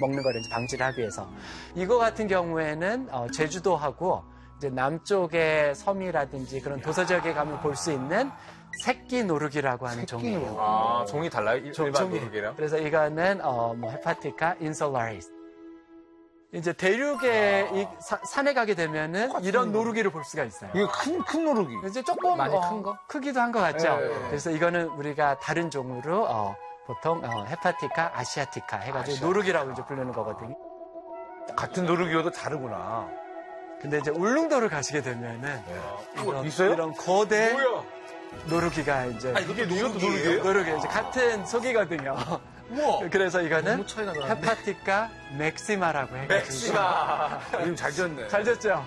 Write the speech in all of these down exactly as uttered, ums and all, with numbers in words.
먹는 거를 이제 방지를 하기 위해서. 이거 같은 경우에는 어, 제주도하고 이제 남쪽의 섬이라든지 그런 도서 지역에 가면 볼 수 있는 새끼 노루기라고 하는 종이에요. 아, 종이 달라요? 일반 종이. 노루기랑? 그래서 이거는 어, 뭐 헤파티카 인솔라리스. 이제 대륙에 이 사, 산에 가게 되면은 이런 노루기를 볼 수가 있어요. 이게 큰, 큰 노루기. 이제 조금 많이 어, 큰 거? 크기도 한 것 같죠. 네. 그래서 이거는 우리가 다른 종으로 어, 보통 어, 헤파티카 아시아티카 해가지고 아시아티카. 노루기라고 이제 부르는 거거든요. 같은 노루기여도 다르구나. 근데 이제 울릉도를 가시게 되면은 네. 이런, 있어요? 이런 거대 뭐야? 노루기가 이제 아, 이게 이것도 노루기예요? 노루기 이제 같은 속이거든요. 우와. 그래서 이거는 너무 차이가 나는데? 헤파티카 맥시마라고 해가지고 맥시마. 이름 잘 지었네. 잘 졌죠?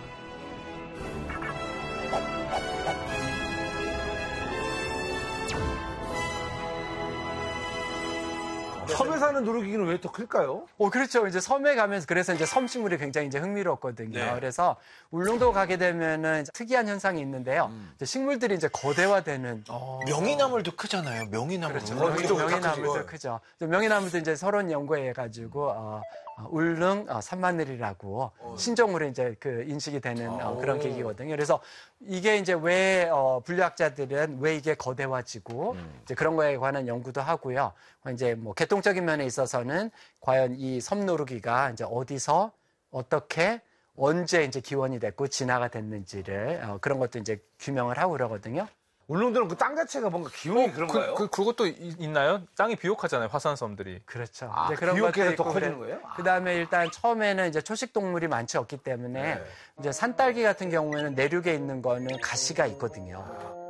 섬에 사는 노루기는 왜 또 클까요? 오, 그렇죠. 이제 섬에 가면서 그래서 이제 섬식물이 굉장히 이제 흥미롭거든요. 네. 그래서 울릉도 가게 되면은 이제 특이한 현상이 있는데요. 음. 이제 식물들이 이제 거대화되는. 명이나물도 크잖아요. 명이나물. 그렇죠. 어, 명이, 그쪽 명이나물도 크죠. 크죠. 명이나물도 이제 서론 연구해가지고 어, 어, 울릉 어, 산마늘이라고 신종으로 이제 그 인식이 되는 어, 그런 계기거든요. 그래서 이게 이제 왜 어, 분류학자들은 왜 이게 거대화지고 음. 이제 그런 거에 관한 연구도 하고요. 이제 뭐 개통적인 면에 있어서는 과연 이 섬노루기가 이제 어디서 어떻게 언제 이제 기원이 됐고 진화가 됐는지를 어, 그런 것도 이제 규명을 하고 그러거든요. 울릉도는 그 땅 자체가 뭔가 기운이 그런가요? 그, 그, 그것도 이- 있나요? 땅이 비옥하잖아요, 화산섬들이. 그렇죠. 아, 이제 그런 비옥해서 것도 더 있고 커지는 그래- 거예요? 아. 그다음에 일단 처음에는 이제 초식 동물이 많지 없기 때문에 네. 이제 산딸기 같은 경우에는 내륙에 있는 거는 가시가 있거든요.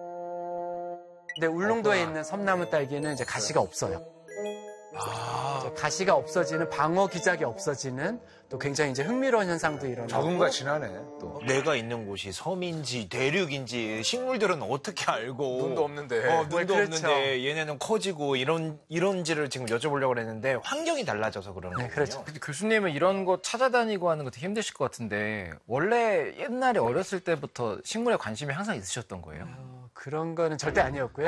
근데 울릉도에 있는 섬나무 딸기는 이제 가시가 없어요. 이제 가시가 없어지는 방어 기작이 없어지는 또 굉장히 이제 흥미로운 현상도 일어나고. 적응과 진하네, 또. 내가 있는 곳이 섬인지 대륙인지 식물들은 어떻게 알고 눈도 없는데. 어, 눈도 그렇죠. 없는데 얘네는 커지고 이런 이런지를 지금 여쭤보려고 했는데 환경이 달라져서 그러는 네, 거군요. 그렇죠. 근데 교수님은 이런 거 찾아다니고 하는 거 되게 힘드실 것 같은데 원래 옛날에 어렸을 때부터 식물에 관심이 항상 있으셨던 거예요? 어, 그런 거는 절대 아니었고요.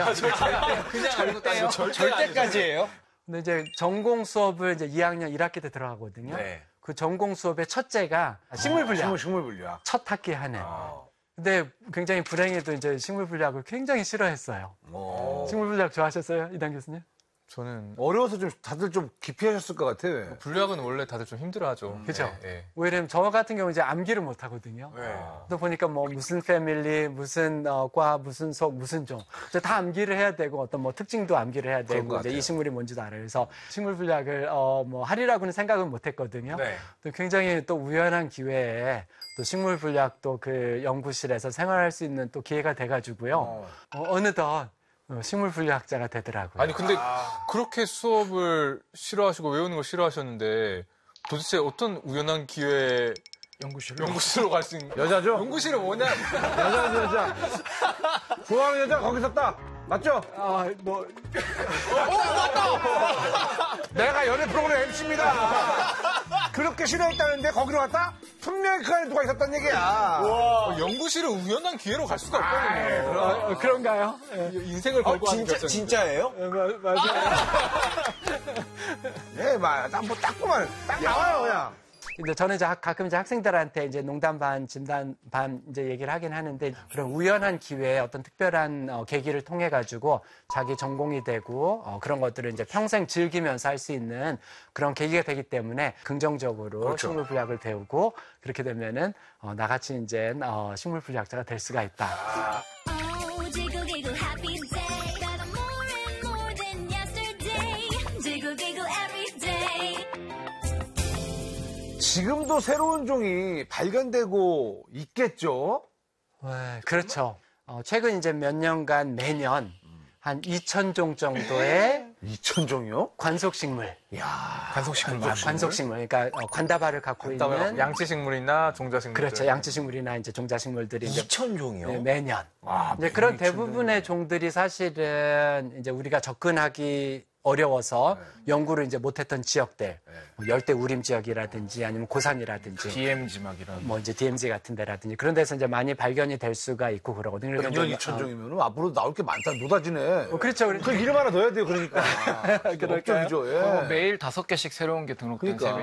절대요? 절대까지예요? 근데 이제 전공 수업을 이제 이 학년 일 학기 때 들어가거든요. 네. 그 전공 수업의 첫째가 식물 분야. 식물, 식물 분류학. 첫 학기 하는. 아. 근데 굉장히 불행히도 이제 식물 분야학을 굉장히 싫어했어요. 어. 식물 분야학 좋아하셨어요? 이단 교수님? 저는 어려워서 좀 다들 좀 기피하셨을 것 같아. 분류학은 원래 다들 좀 힘들어하죠. 그죠? 네, 네. 왜냐면 저 같은 경우 이제 암기를 못 하거든요. 또 보니까 뭐 무슨 패밀리, 무슨 어, 과, 무슨 속, 무슨 종. 이제 다 암기를 해야 되고 어떤 뭐 특징도 암기를 해야 그런 되고 것 이제 같아요. 이 식물이 뭔지도 알아요. 그래서 식물 분야학을 어, 뭐 하리라고는 생각은 못 했거든요. 네. 또 굉장히 또 우연한 기회에 또 식물 분야학도 그 연구실에서 생활할 수 있는 또 기회가 돼가지고요. 어. 어, 어느덧 어, 식물 분야학자가 되더라고요. 아니, 근데 그렇게 수업을 싫어하시고 외우는 걸 싫어하셨는데 도대체 어떤 우연한 기회에 연구실로? 연구실로 갈 수 있는. 여자죠? 연구실은 뭐냐? 여자죠, 여자. 좋아하는 여자 거기 있었다. 맞죠? 아, 뭐 내가 연애 프로그램 엠씨입니다. 그렇게 싫어했다는데 거기로 갔다? 분명히 그 안에 누가 있었단 얘기야. 어, 연구실은 우연한 기회로 갈 수가 없거든요. 어, 그런가요? 예. 인생을 걸고 하는 진짜 결정. 진짜예요? 어, 마- 맞아요. 예, 막, 딱, 뭐, 딱구만. 딱 나와요, 그냥. 근데 저는 이제 학- 가끔 이제 학생들한테 이제 농담 반, 진담 반 이제 얘기를 하긴 하는데 그런 우연한 기회에 어떤 특별한 어, 계기를 통해 가지고 자기 전공이 되고 어, 그런 것들을 이제 평생 즐기면서 할 수 있는 그런 계기가 되기 때문에 긍정적으로 그렇죠. 식물 분야학을 배우고 그렇게 되면은 어, 나같이 이제 어, 식물 분야학자가 될 수가 있다. Oh, jiggle giggle happy day. Got more and more than yesterday. Jiggle giggle every day. 지금도 새로운 종이 발견되고 있겠죠? 네, 그렇죠. 어, 최근 이제 몇 년간 매년 한 이천 종 정도의 이천 종이요? 관속식물, 간속식물 관- 관속식물, 그러니까 어, 관다발을 갖고 있는 양치식물이나 종자식물. 그렇죠. 양치식물이나 이제 종자식물들이 이제 이천 종이요? 네, 매년. 아, 이제 그런 대부분의 종들이 사실은 이제 우리가 접근하기 어려워서 연구를 이제 못했던 지역들, 뭐 열대 우림 지역이라든지 아니면 고산이라든지, 디엠지 막 이런. 뭐 이제 디엠지 같은 데라든지 그런 데서 이제 많이 발견이 될 수가 있고 그러거든요. 그래서 년 이제 이천 어, 종이면 앞으로 나올 게 많다. 노다지네. 어, 그렇죠. 그 이름 하나 넣어야 돼요, 그러니까. 그럴까요? 업적이죠, 예. 어, 매일 다섯 개씩 새로운 게 등록된 그러니까.